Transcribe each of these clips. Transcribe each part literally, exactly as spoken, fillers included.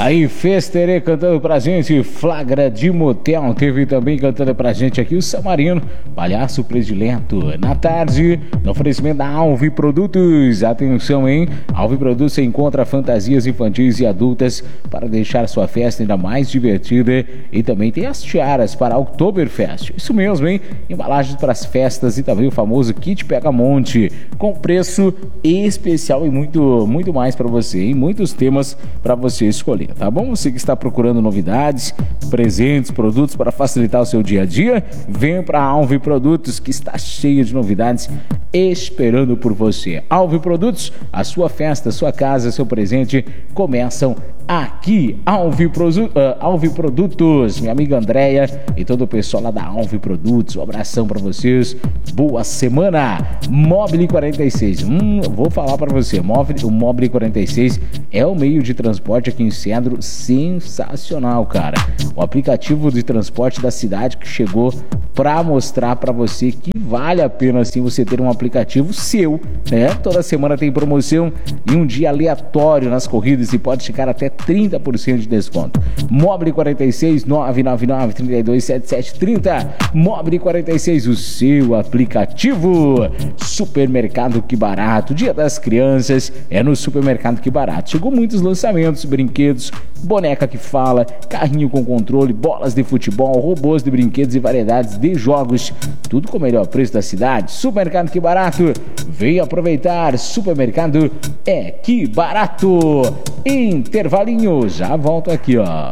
Aí, Festerê cantando pra gente, Flagra de Motel. Teve também cantando pra gente aqui o Samarino, palhaço predileto. Na tarde, no oferecimento da Alvi Produtos. Atenção, hein? Alvi Produtos você encontra fantasias infantis e adultas para deixar sua festa ainda mais divertida. E também tem as tiaras para Oktoberfest. Isso mesmo, hein? Embalagens para as festas e também o famoso kit Pega-Monte, com preço especial e muito, muito mais para você, hein? Muitos temas para você escolher. Tá bom? Você que está procurando novidades, presentes, produtos para facilitar o seu dia a dia, venha para a Alvi Produtos, que está cheia de novidades esperando por você. Alvi Produtos, a sua festa, a sua casa, seu presente começam aqui. Alvi, Produ- uh, Alvi Produtos, minha amiga Andréia e todo o pessoal lá da Alvi Produtos, um abração para vocês, boa semana. Mobile quarenta e seis, hum, vou falar para você, Mobile, o Mobile quarenta e seis é o meio de transporte aqui em Cedro sensacional, cara. O aplicativo de transporte da cidade que chegou para mostrar para você que vale a pena assim você ter um aplicativo seu, né? Toda semana tem promoção e um dia aleatório nas corridas e pode chegar até trinta por cento de desconto. Mobile quarenta e seis, nove nove nove, três dois sete sete três zero. Mobile quarenta e seis, o seu aplicativo. Supermercado Que Barato, Dia das Crianças é no Supermercado Que Barato. Chegou muitos lançamentos, brinquedos, boneca que fala, carrinho com controle, bolas de futebol, robôs de brinquedos e variedades de jogos, tudo com o melhor preço da cidade. Supermercado Que Barato, venha aproveitar. Supermercado é Que Barato. Intervalinho, já volto aqui, ó.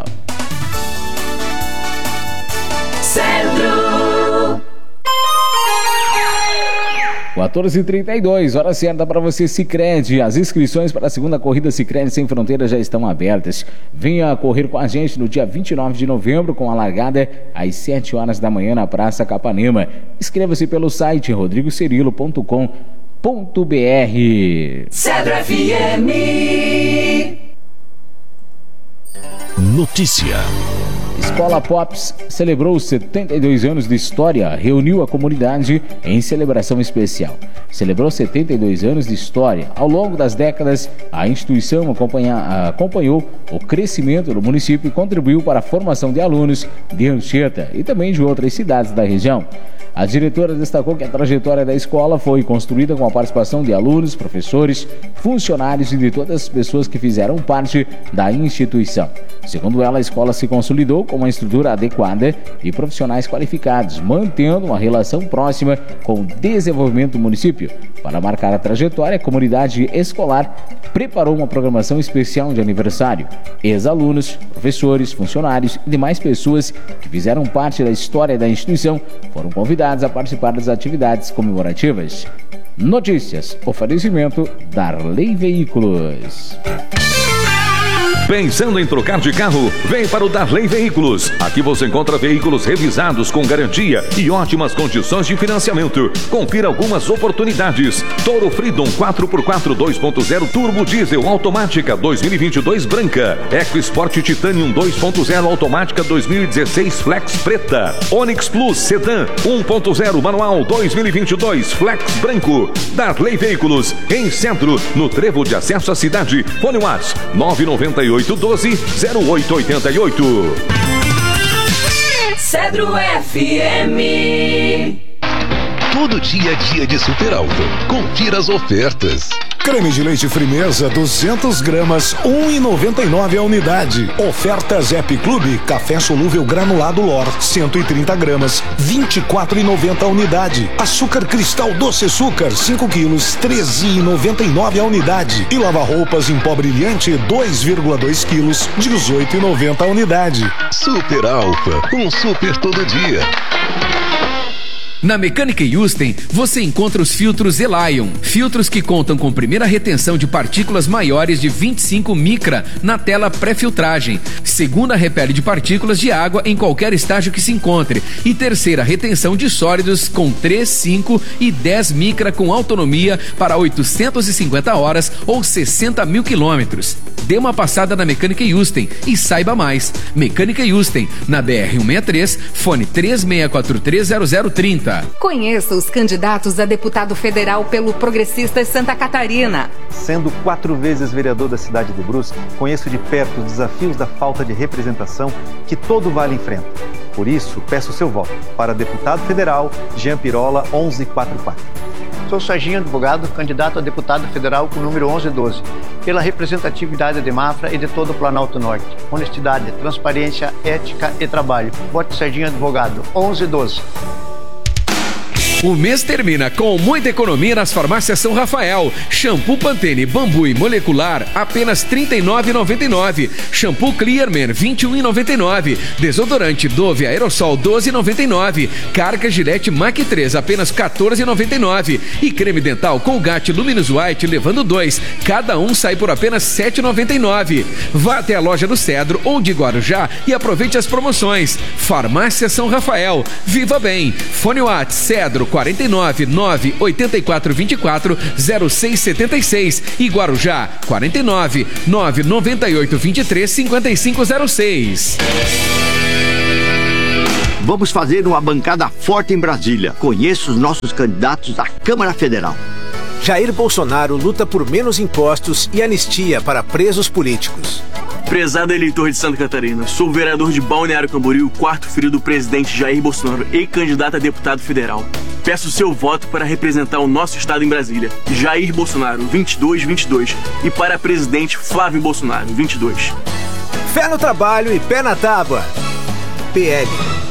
Cedro. quatorze e trinta e dois, hora certa para você, Sicredi. As inscrições para a segunda corrida Sicredi Sem Fronteiras já estão abertas. Venha correr com a gente no dia vinte e nove de novembro, com a largada às sete horas da manhã na Praça Capanema. Inscreva-se pelo site rodrigo cerilo ponto com ponto b r. Cedro F M. Notícia. Escola Pops celebrou setenta e dois anos de história, reuniu a comunidade em celebração especial. Celebrou setenta e dois anos de história. Ao longo das décadas, a instituição acompanha, acompanhou o crescimento do município e contribuiu para a formação de alunos de Anchieta e também de outras cidades da região. A diretora destacou que a trajetória da escola foi construída com a participação de alunos, professores, funcionários e de todas as pessoas que fizeram parte da instituição. Segundo ela, a escola se consolidou com uma estrutura adequada e profissionais qualificados, mantendo uma relação próxima com o desenvolvimento do município. Para marcar a trajetória, a comunidade escolar preparou uma programação especial de aniversário. Ex-alunos, professores, funcionários e demais pessoas que fizeram parte da história da instituição foram convidados a participar das atividades comemorativas. Notícias, oferecimento Darley Veículos. Pensando em trocar de carro? Vem para o Darley Veículos. Aqui você encontra veículos revisados com garantia e ótimas condições de financiamento. Confira algumas oportunidades. Toro Freedom quatro por quatro dois ponto zero Turbo Diesel Automática dois mil e vinte e dois branca. EcoSport Titanium dois ponto zero Automática dois mil e dezesseis Flex preta. Onix Plus Sedan um ponto zero Manual dois mil e vinte e dois Flex branco. Darley Veículos em Centro, no trevo de acesso à cidade. Fone WhatsApp nove nove oito um dois zero oito oito oito. Cedro F M. Todo dia é dia de Super Alto. Confira as ofertas. Creme de leite Frimeza duzentas gramas, um real e noventa e nove centavos a unidade. Oferta Zep Clube, café solúvel granulado Lor, cento e trinta gramas, vinte e quatro reais e noventa centavos a unidade. Açúcar cristal doce açúcar, cinco quilos, treze reais e noventa e nove centavos a unidade. E lava-roupas em pó brilhante, dois vírgula dois quilos, dezoito reais e noventa centavos a unidade. Super Alfa, um super todo dia. Na Mecânica Yusten, você encontra os filtros Elion. Filtros que contam com primeira retenção de partículas maiores de vinte e cinco micra na tela pré-filtragem. Segunda, repele de partículas de água em qualquer estágio que se encontre. E terceira, retenção de sólidos com três, cinco e dez micra com autonomia para oitocentas e cinquenta horas ou sessenta mil quilômetros. Dê uma passada na Mecânica Yusten e saiba mais. Mecânica Yusten, na B R cento e sessenta e três, fone três seis quatro três zero zero três zero. Palestra. Conheça os candidatos a deputado federal pelo Progressistas Santa Catarina. Sendo quatro vezes vereador da cidade de Brusque, conheço de perto os desafios da falta de representação que todo Vale enfrenta. Por isso, peço seu voto para deputado federal Jean Pirola onze quarenta e quatro. Sou Serginho Advogado, candidato a deputado federal com o número onze doze, pela representatividade de Mafra e de todo o Planalto Norte. Honestidade, transparência, ética e trabalho. Vote Serginho Advogado, onze doze. O mês termina com muita economia nas farmácias São Rafael. Shampoo Pantene Bambu e Molecular, apenas trinta e nove reais e noventa e nove centavos. Shampoo Clearman, vinte e um reais e noventa e nove centavos. Desodorante Dove Aerosol, doze reais e noventa e nove centavos. Carga Gillette Mach três, apenas quatorze reais e noventa e nove centavos. E creme dental Colgate Luminous White, levando dois. Cada um sai por apenas sete reais e noventa e nove centavos. Vá até a loja do Cedro ou de Guarujá e aproveite as promoções. Farmácia São Rafael. Viva bem. Fone WhatsApp Cedro quarenta e nove, nove oito quatro dois quatro, zero seis sete seis e Guarujá quarenta e nove, nove nove oito dois três, cinco cinco zero seis. Vamos fazer uma bancada forte em Brasília. Conheça os nossos candidatos à Câmara Federal. Jair Bolsonaro luta por menos impostos e anistia para presos políticos. Prezado eleitor de Santa Catarina, sou o vereador de Balneário Camboriú, quarto filho do presidente Jair Bolsonaro e candidato a deputado federal. Peço seu voto para representar o nosso estado em Brasília. Jair Bolsonaro, vinte e dois vinte e dois. E para presidente Flávio Bolsonaro, vinte e dois. Fé no trabalho e pé na tábua. P L.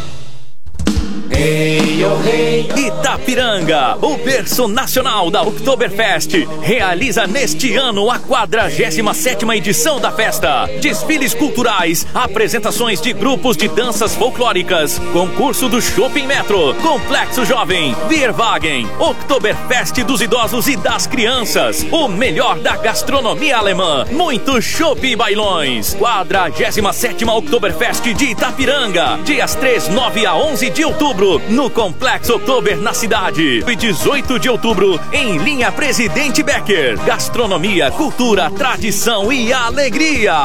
Hey, oh, hey. Itapiranga, o berço nacional da Oktoberfest, realiza neste ano a quadragésima sétima edição da festa. Desfiles culturais, apresentações de grupos de danças folclóricas, concurso do Shopping Metro, Complexo Jovem, Bierwagen, Oktoberfest dos idosos e das crianças, o melhor da gastronomia alemã, muito chopp e bailões. quadragésima sétima Oktoberfest de Itapiranga, dias três, nove a onze de outubro, no Complexo Oktober na cidade. E dezoito de outubro, em linha Presidente Becker. Gastronomia, cultura, tradição e alegria.